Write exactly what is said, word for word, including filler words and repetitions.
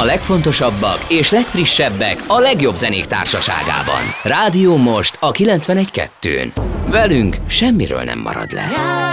A legfontosabbak és legfrissebbek a legjobb zenék társaságában. Rádió Most a kilencvenegy kettőn. Velünk semmiről nem marad le.